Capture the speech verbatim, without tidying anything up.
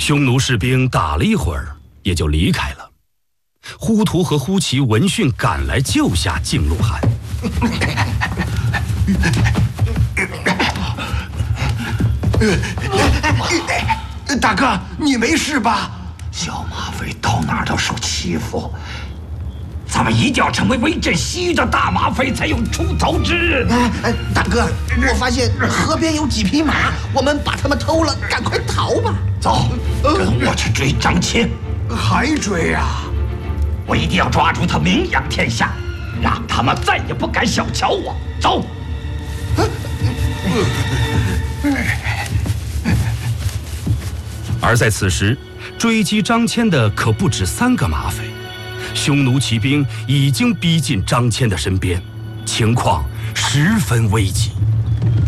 匈奴士兵打了一会儿，也就离开了。呼图和呼齐闻讯赶来救下靖路汗。 大哥，你没事吧？ 小马匪到哪儿都受欺负，咱们一定要成为威震西域的大马匪，才有出头之日。 哎哎，大哥，我发现河边有几匹马，我们把他们偷了，赶快逃吧！ 走，跟我去追张骞。 还追啊！ 我一定要抓住他，名扬天下，让他们再也不敢小瞧我。走。 而在此时，追击张骞的可不止三个马匪，匈奴骑兵已经逼近张骞的身边，情况十分危急。